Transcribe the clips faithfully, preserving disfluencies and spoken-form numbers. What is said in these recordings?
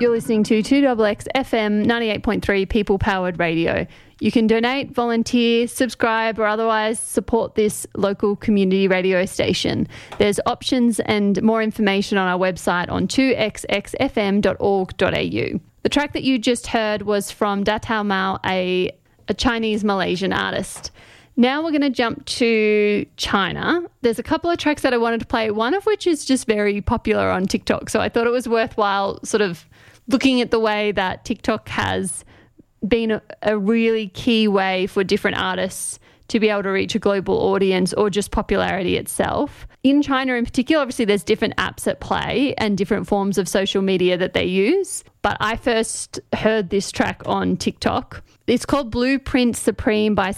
You're listening to two X X F M ninety-eight point three People Powered Radio. You can donate, volunteer, subscribe or otherwise support this local community radio station. There's options and more information on our website on two x x f m dot org dot a u. The track that you just heard was from Da Tao Mao, a, a Chinese-Malaysian artist. Now we're going to jump to China. There's a couple of tracks that I wanted to play, one of which is just very popular on TikTok. So I thought it was worthwhile sort of looking at the way that TikTok has been a, a really key way for different artists to be able to reach a global audience or just popularity itself. In China in particular, obviously there's different apps at play and different forms of social media that they use. But I first heard this track on TikTok. It's called Blueprint Supreme by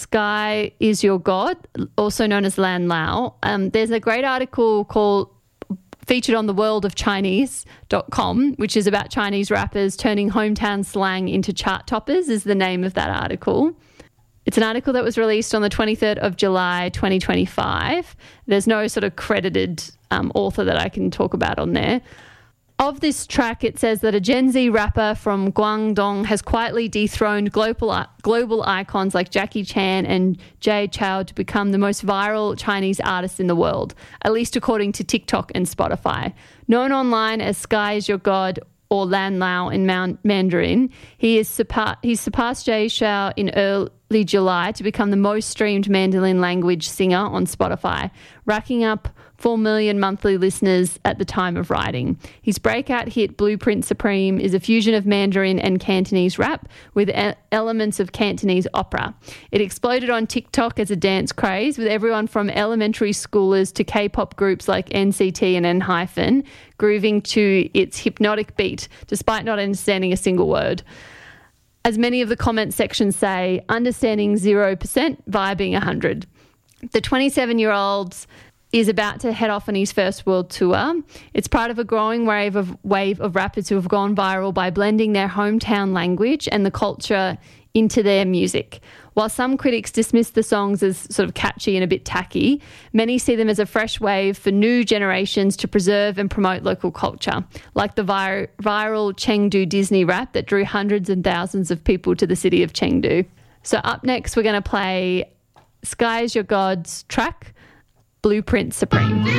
Sky Is Your God, also known as Lan Lao. Um, there's a great article called featured on the world of chinese dot com, which is about Chinese rappers turning hometown slang into chart toppers, is the name of that article. It's an article that was released on the twenty-third of July, twenty twenty-five. There's no sort of credited um, author that I can talk about on there. Of this track, it says that a Gen Z rapper from Guangdong has quietly dethroned global global icons like Jackie Chan and Jay Chou to become the most viral Chinese artists in the world, at least according to TikTok and Spotify. Known online as Sky Is Your God or Lan Lao in Mandarin, he is surpa- he's surpassed Jay Chou in early July to become the most streamed Mandarin language singer on Spotify, racking up four million monthly listeners at the time of writing. His breakout hit Blueprint Supreme is a fusion of Mandarin and Cantonese rap with e- elements of Cantonese opera. It exploded on TikTok as a dance craze, with everyone from elementary schoolers to K-pop groups like N C T and N-Hyphen grooving to its hypnotic beat, despite not understanding a single word. As many of the comment sections say, understanding zero percent, vibing one hundred. The twenty-seven-year-old's is about to head off on his first world tour. It's part of a growing wave of wave of rappers who have gone viral by blending their hometown language and the culture into their music. While some critics dismiss the songs as sort of catchy and a bit tacky, many see them as a fresh wave for new generations to preserve and promote local culture, like the vir- viral Chengdu Disney rap that drew hundreds and thousands of people to the city of Chengdu. So up next, we're going to play Sky Is Your God's track, Blueprint Supreme.